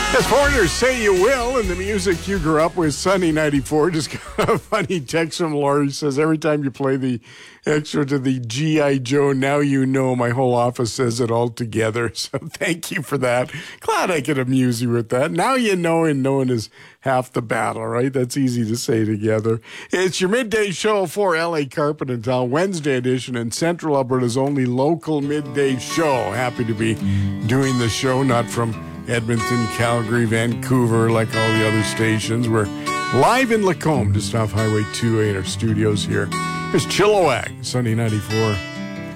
As foreigners say you will, and the music you grew up with, Sunny 94, just got a funny text from Lori. Says, every time you play the extra to the G.I. Joe, now you know, my whole office says it all together. So thank you for that. Glad I could amuse you with that. Now you know, and knowing is half the battle, right? That's easy to say together. It's your midday show for LA Carpet and Towel, Wednesday edition, and Central Alberta's only local midday show. Happy to be doing the show, not from Edmonton, Calgary, Vancouver, like all the other stations. We're live in Lacombe, just off Highway 2A in our studios here. Here's Chilliwack, Sunny 94.